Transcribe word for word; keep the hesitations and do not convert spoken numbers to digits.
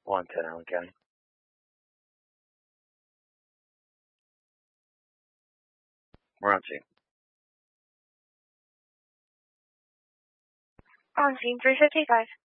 one ten Allen County. We're on scene. On scene three fifty-five.